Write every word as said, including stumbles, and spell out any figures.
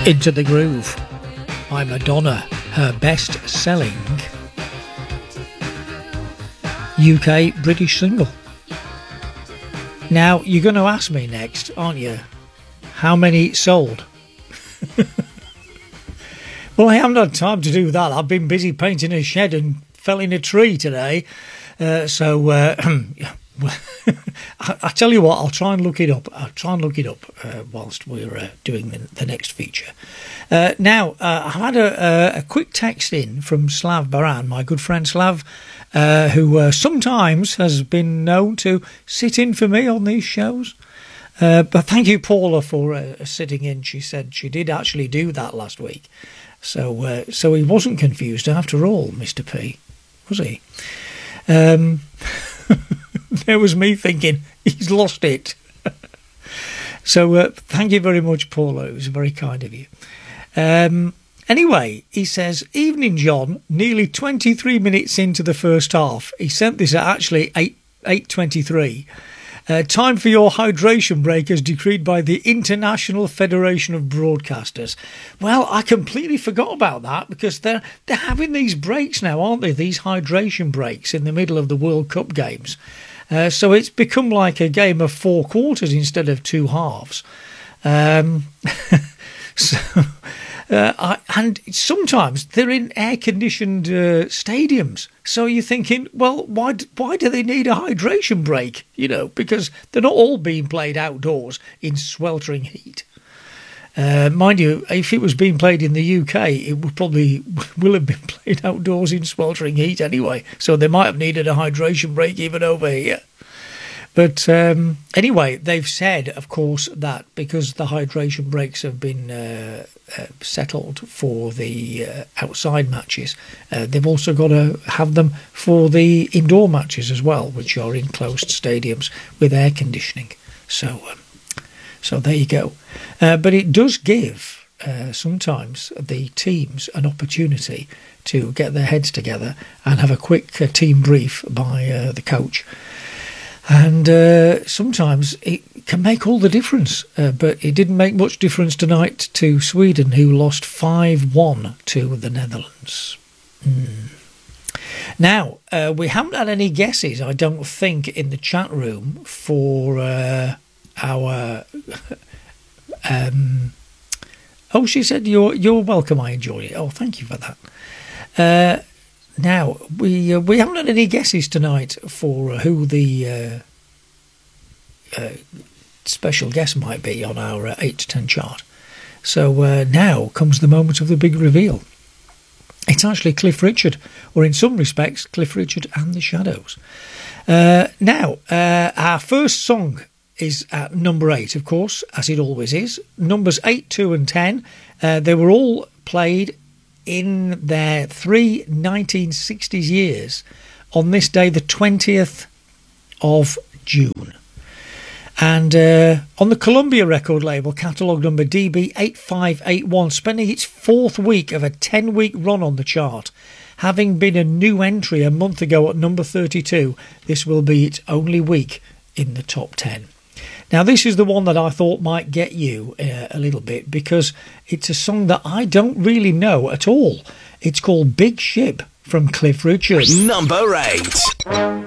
Into the Groove by Madonna, her best-selling U K British single. Now, you're going to ask me next, aren't you, how many sold? Well, I haven't had time to do that. I've been busy painting a shed and felling a tree today. Uh, so, uh, I, I tell you what, I'll try and look it up. I'll try and look it up uh, whilst we're uh, doing the, the next feature. Uh, now, uh, I've had a, a, a quick text in from Slav Baran, my good friend Slav, uh, who uh, sometimes has been known to sit in for me on these shows. Uh, but thank you, Paula, for uh, sitting in. She said she did actually do that last week. So, uh, so he wasn't confused after all, Mister P, was he? Um, there was me thinking, he's lost it. So uh, thank you very much, Paula. It was very kind of you. Um, anyway, he says, evening, John, nearly twenty-three minutes into the first half. He sent this at actually eight twenty-three. Uh, time for your hydration break as decreed by the International Federation of Broadcasters. Well, I completely forgot about that because they're they're having these breaks now, aren't they? These hydration breaks in the middle of the World Cup games. Uh, so it's become like a game of four quarters instead of two halves. Um, so, uh, I, and sometimes they're in air-conditioned uh, stadiums. So you're thinking, well, why why do they need a hydration break? You know, because they're not all being played outdoors in sweltering heat. Uh, mind you, if it was being played in the U K, it would probably will have been played outdoors in sweltering heat anyway. So they might have needed a hydration break even over here. But um, anyway, they've said, of course, that because the hydration breaks have been uh, uh, settled for the uh, outside matches, uh, they've also got to have them for the indoor matches as well, which are in closed stadiums with air conditioning. So, um, so there you go. Uh, but it does give uh, sometimes the teams an opportunity to get their heads together and have a quick uh, team brief by uh, the coach. And uh, sometimes it can make all the difference. Uh, but it didn't make much difference tonight to Sweden, who lost five one to the Netherlands. Mm. Now, uh, we haven't had any guesses, I don't think, in the chat room for uh, our... um, oh, she said, you're, you're welcome, I enjoy it. Oh, thank you for that. Uh, Now, we uh, we haven't had any guesses tonight for uh, who the uh, uh, special guest might be on our uh, eight to ten chart. So uh, now comes the moment of the big reveal. It's actually Cliff Richard, or in some respects, Cliff Richard and the Shadows. Uh, now, uh, our first song is at number eight, of course, as it always is. Numbers eight, two and ten, uh, they were all played in their three nineteen sixties years on this day, the twentieth of June. And uh, on the Columbia record label, catalogue number D B eight five eight one, spending its fourth week of a ten-week run on the chart. Having been a new entry a month ago at number thirty-two, this will be its only week in the top ten. Now, this is the one that I thought might get you uh, a little bit because it's a song that I don't really know at all. It's called Big Ship from Cliff Richard. Number eight.